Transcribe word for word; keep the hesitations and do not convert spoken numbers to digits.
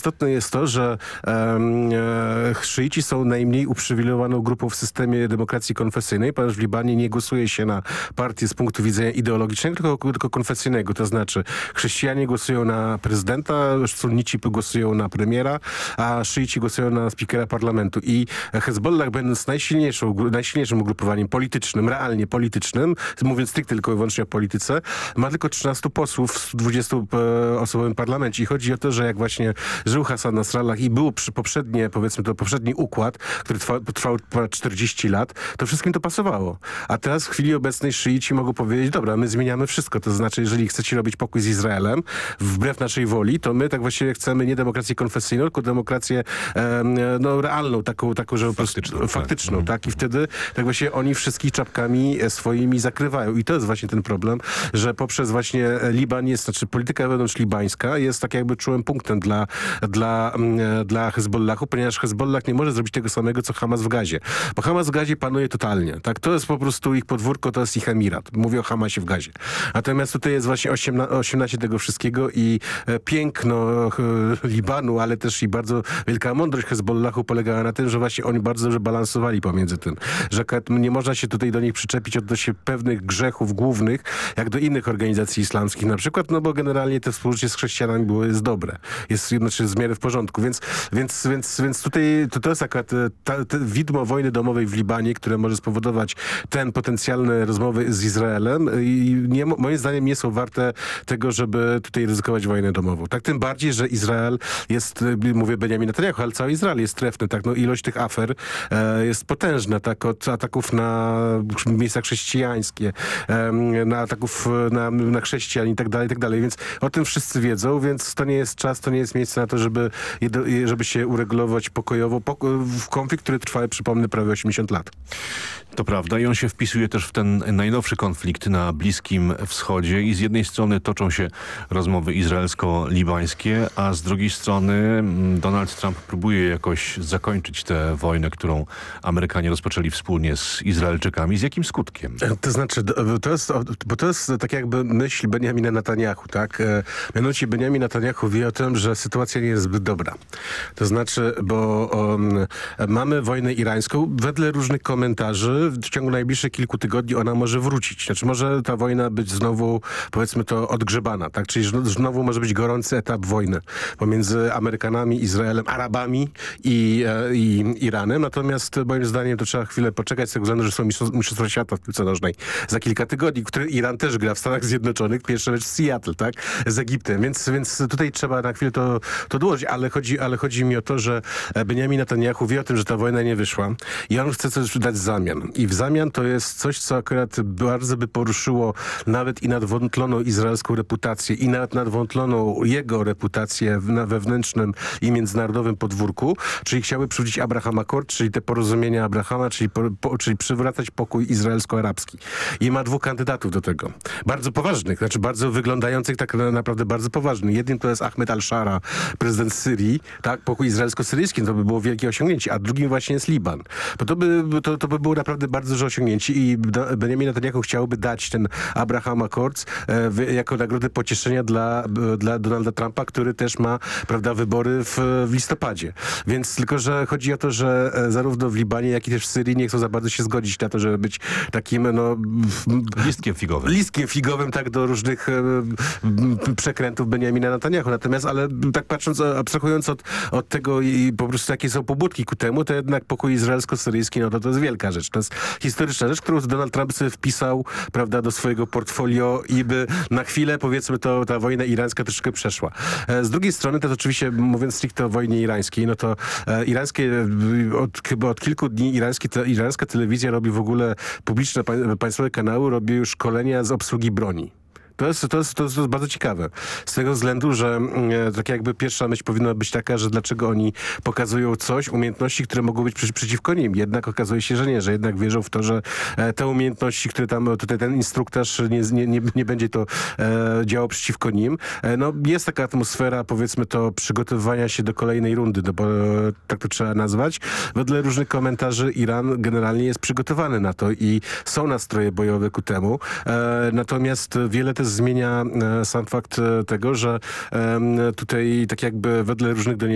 istotne jest to, że um, e, szyici są najmniej uprzywilejowaną grupą w systemie demokracji konfesyjnej, ponieważ w Libanie nie głosuje się na partię z punktu widzenia ideologicznego, tylko, tylko konfesyjnego. To znaczy chrześcijanie głosują na prezydenta, sunnici głosują na premiera, a szyici głosują na spikera parlamentu. I Hezbollah, będąc najsilniejszą, najsilniejszym ugrupowaniem politycznym, realnie politycznym, mówiąc stricte tylko i wyłącznie o polityce, ma tylko trzynastu posłów w dwudziestoosobowym parlamencie. I chodzi o to, że jak właśnie żył Hassan Nasrallah i był przy poprzednie, powiedzmy to poprzedni układ, który trwał, trwał ponad czterdzieści lat, to wszystkim to pasowało. A teraz w chwili obecnej szyici mogą powiedzieć, dobra, my zmieniamy wszystko. To znaczy, jeżeli chcecie robić pokój z Izraelem, wbrew naszej woli, to my tak właściwie chcemy nie demokrację konfesyjną, tylko demokrację e, no, realną, taką, taką że faktyczną, prostu, faktyczną, tak. tak? I wtedy tak właśnie oni wszystkich czapkami swoimi zakrywają. I to jest właśnie ten problem, że poprzez właśnie Liban jest, znaczy polityka wewnątrz libańska jest tak jakby czułym punktem dla, dla, dla Hezbollahu, ponieważ Hezbollah nie może zrobić tego samego, co Hamas w Gazie. Bo Hamas w Gazie panuje totalnie, tak? To jest po prostu ich podwórko, to jest ich emirat. Mówię o Hamasie w Gazie. Natomiast tutaj jest właśnie osiemnaście tego wszystkiego i piękno Libanu, ale też i bardzo wielka mądrość Hezbollahu polegała na tym, że właśnie oni bardzo dobrze balansowali pomiędzy tym, że nie można się tutaj do nich przyczepić odnośnie pewnych grzechów głównych, jak do innych organizacji islamskich na przykład, no bo generalnie to współżycie z chrześcijanami było, jest dobre. Jest znaczy w miarę w porządku. Więc, więc, więc, więc tutaj to, to jest akurat ta, ta widmo wojny domowej w Libanie, które może spowodować ten potencjalne rozmowy z Izraelem i nie, moim zdaniem nie są warte tego, żeby tutaj ryzykować wojnę domową. Tak tym bardziej, że Izrael jest, mówię Benjamin Netanyahu, ale cały Izrael jest trefny, tak, no ilość tych afer e, jest potężna, tak, od ataków na miejsca chrześcijańskie, e, na ataków na, na chrześcijan i tak dalej, i tak dalej, więc o tym wszyscy wiedzą, więc to nie jest czas, to nie jest miejsce na to, żeby, żeby się uregulować pokojowo w konflikt, który trwa, przypomnę, prawie osiemdziesiąt lat. To prawda i on się wpisuje też w ten najnowszy konflikt na Bliskim Wschodzie i z jednej strony toczą się rozmowy izraelsko-libańskie, a z drugiej strony Donald Trump próbuje jakoś zakończyć tę wojnę, którą Amerykanie rozpoczęli wspólnie z Izraelczykami. Z jakim skutkiem? To znaczy, to jest, bo to jest tak jakby myśl Benjamina Netanyahu, tak? Mianowicie Benjamin Netanyahu wie o tym, że sytuacja nie jest zbyt dobra. To znaczy, bo um, mamy wojnę irańską. Wedle różnych komentarzy w ciągu najbliższych kilku tygodni ona może wrócić. Znaczy może ta wojna być znowu, powiedzmy to, odgrzebana, tak? Czyli znowu może być gorący etap wojny pomiędzy Amerykanami, Izraelem, Arabami i, i Iranem. Natomiast moim zdaniem to trzeba chwilę poczekać z tego względu, że są mistrzostwa świata w piłce nożnej za kilka tygodni, który Iran też gra w Stanach Zjednoczonych. Pierwsza mecz w Seattle, tak? Z Egiptem. Więc, więc tutaj trzeba na chwilę to, to dołożyć, ale chodzi, ale chodzi mi o to, że Benjamin Netanyahu wie o tym, że ta wojna nie wyszła i on chce coś dać w zamian. I w zamian to jest coś, co akurat bardzo by poruszyło nawet i nadwątloną izraelską reputację i nawet nadwątloną jego reputację na wewnętrznym i międzynarodowym podwórku, czyli chciałby przywrócić Abraham Accord, czyli te porozumienia Abrahama, czyli, po, po, czyli przywracać pokój izraelsko-arabski. I ma dwóch kandydatów do tego. Bardzo poważnych, znaczy bardzo wyglądających tak naprawdę bardzo poważnych. Jednym to jest Ahmed al-Shara, prezydent Syrii, tak, pokój izraelsko-syryjski, to by było wielkie osiągnięcie, a drugim właśnie jest Liban. Bo to by, to, to by było naprawdę bardzo duże osiągnięcie i Benjamin Netanyahu chciałby dać ten Abraham Accords e, jako nagrodę pocieszenia dla, dla Donalda Trumpa, który też ma, prawda, wybory w, w listopadzie. Więc tylko, że chodzi o to, że zarówno w Libanie, jak i też w Syrii nie chcą za bardzo się zgodzić na to, żeby być takim, no... Listkiem figowym. Listkiem figowym, tak, do różnych e, przekrętów Benjamina Netanyahu. Natomiast, ale tak patrząc, abstrahując od, od tego i po prostu jakie są pobudki ku temu, to jednak pokój izraelsko-syryjski, no to to jest wielka rzecz. To jest historyczna rzecz, którą Donald Trump sobie wpisał, prawda, do swojego portfolio i by na chwilę, powiedzmy, to ta wojna irańska troszeczkę przeszła. E, z drugiej strony, to oczywiście, mówiąc stricte o wojnie irańskiej, no to e, irańskie, od, chyba od kilku dni irańskie, te, irańska telewizja robi w ogóle, publiczne państwowe kanały robi już szkolenia z obsługi broni. To jest, to, jest, to, jest, to jest bardzo ciekawe. Z tego względu, że e, tak jakby pierwsza myśl powinna być taka, że dlaczego oni pokazują coś, umiejętności, które mogą być przy, przeciwko nim. Jednak okazuje się, że nie, że jednak wierzą w to, że e, te umiejętności, które tam, tutaj ten instruktaż nie, nie, nie, nie będzie to e, działał przeciwko nim. E, no jest taka atmosfera, powiedzmy to, przygotowywania się do kolejnej rundy, no, bo e, tak to trzeba nazwać. Wedle różnych komentarzy Iran generalnie jest przygotowany na to i są nastroje bojowe ku temu. E, natomiast wiele też zmienia e, sam fakt e, tego, że e, tutaj tak jakby wedle różnych doniesień